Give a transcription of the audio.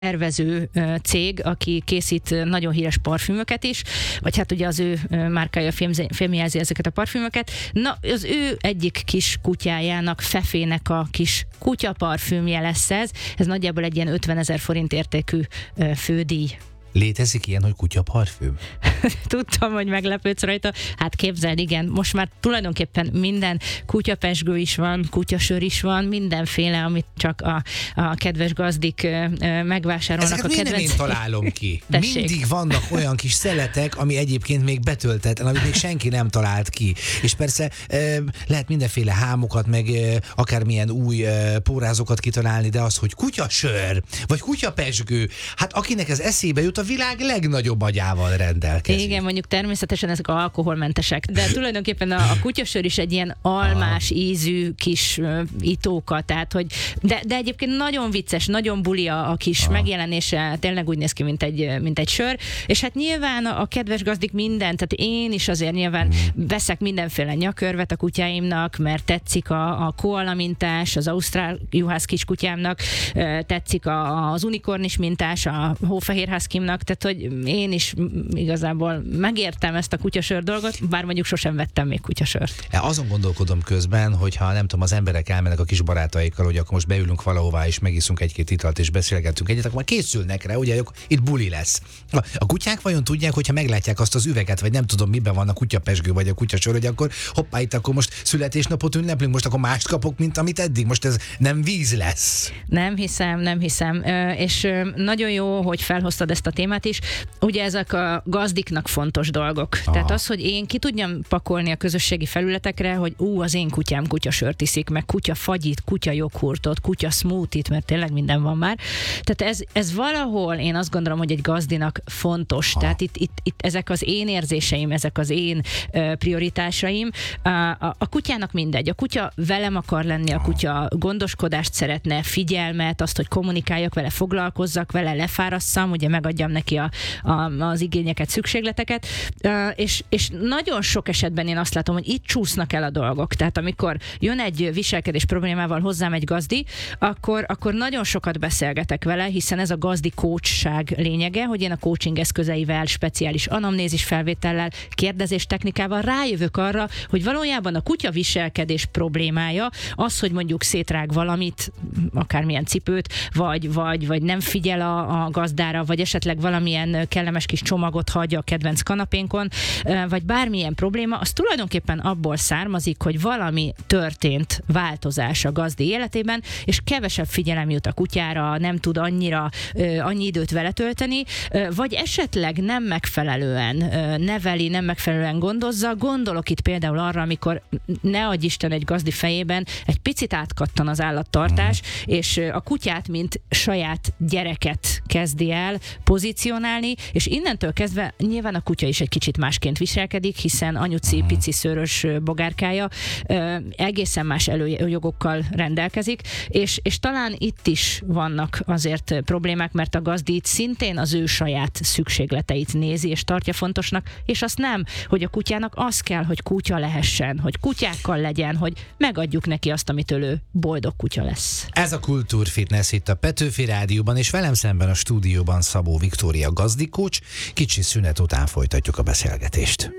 tervező cég, aki készít nagyon híres parfümöket is, vagy hát ugye az ő márkája fémjelzi ezeket a parfümöket. Na, az ő egyik kis kutyájának, Fefének a kis kutyaparfümje lesz ez. Ez nagyjából egy ilyen 50 000 forint értékű fődíj. Létezik ilyen, hogy kutyaparfüm? Tudtam, hogy meglepődsz rajta. Hát képzeld, igen, most már tulajdonképpen minden kutyapezsgő is van, kutyasör is van, mindenféle, amit csak a kedves gazdik megvásárolnak. Ezeket a kedvenc... nem én találom ki. Tessék. Mindig vannak olyan kis szeletek, ami egyébként még betöltetlen, amit még senki nem talált ki. És persze lehet mindenféle hámokat, meg akármilyen új pórázókat kitalálni, de az, hogy kutyasör, vagy kutyapezsgő, hát akinek ez eszébe jut, a világ legnagyobb agyával rendelkezik. Igen, mondjuk természetesen ezek alkoholmentesek, de tulajdonképpen a kutyasör is egy ilyen almás ízű kis itóka, tehát hogy, de egyébként nagyon vicces, nagyon buli a kis megjelenése, tényleg úgy néz ki, mint egy sör, és hát nyilván a kedves gazdik mindent, tehát én is azért nyilván veszek mindenféle nyakörvet a kutyáimnak, mert tetszik a koala mintás, az ausztrál juhász kiskutyámnak, tetszik az unikornis mintás, a hófehér husky-mnak, tehát hogy én is igazából megértem ezt a kutyasör dolgot, bár mondjuk sosem vettem még kutyasört. Azon gondolkodom közben, hogyha nem tudom, az emberek elmennek a kis barátaikkal, hogy akkor most beülünk valahová, és megiszunk egy-két italt, és beszélgetünk egyet, akkor már készülnek rá, ugye, itt buli lesz. A kutyák vajon tudják, hogyha meglátják azt az üveget, vagy nem tudom, miben van a kutyapezsgő, vagy a kutyasör, hogy akkor hoppá, itt akkor most születésnapot ünneplünk, most akkor mást kapok, mint amit eddig, most ez nem víz lesz. Nem hiszem. És nagyon jó, hogy felhoztad ezt a témát is. Ugye ezek a gazdiknak fontos dolgok. Tehát az, hogy én ki tudjam pakolni a közösségi felületekre, hogy az én kutyám kutyasört iszik, meg kutya fagyit, kutya joghurtot, kutya smoothie-t, mert tényleg minden van már. Tehát ez valahol én azt gondolom, hogy egy gazdinak fontos. Tehát itt ezek az én érzéseim, ezek az én prioritásaim. A kutyának mindegy. A kutya velem akar lenni, a kutya gondoskodást szeretne, figyelmet, azt, hogy kommunikáljak vele, foglalkozzak vele, lefárasszam, ugye megadjam neki az igényeket, szükségleteket, és nagyon sok esetben én azt látom, hogy itt csúsznak el a dolgok. Tehát amikor jön egy viselkedés problémával hozzám egy gazdi, akkor nagyon sokat beszélgetek vele, hiszen ez a gazdi coachság lényege, hogy én a coaching eszközeivel, speciális anamnézis felvétellel, kérdezés technikával rájövök arra, hogy valójában a kutya viselkedés problémája az, hogy mondjuk szétrág valamit, akármilyen cipőt, vagy nem figyel a gazdára, vagy esetleg valamilyen kellemes kis csomagot hagy a kedvenc kanapénkon, vagy bármilyen probléma, az tulajdonképpen abból származik, hogy valami történt változás a gazdi életében, és kevesebb figyelem jut a kutyára, nem tud annyi időt vele tölteni, vagy esetleg nem megfelelően neveli, nem megfelelően gondozza. Gondolok itt például arra, amikor ne adj Isten egy gazdi fejében egy picit átkattan az állattartás, és a kutyát, mint saját gyereket kezdi el pozícionálni, és innentől kezdve nyilván a kutya is egy kicsit másként viselkedik, hiszen anyuci, pici, szőrös bogárkája egészen más előjogokkal rendelkezik, és talán itt is vannak azért problémák, mert a gazdi itt szintén az ő saját szükségleteit nézi, és tartja fontosnak, és azt nem, hogy a kutyának az kell, hogy kutya lehessen, hogy kutyákkal legyen, hogy megadjuk neki azt, amitől ő boldog kutya lesz. Ez a Kultúrfitness itt a Petőfi Rádióban, és velem szemben a stúdióban Szabó Viktória gazdikócs. Kicsi szünet után folytatjuk a beszélgetést.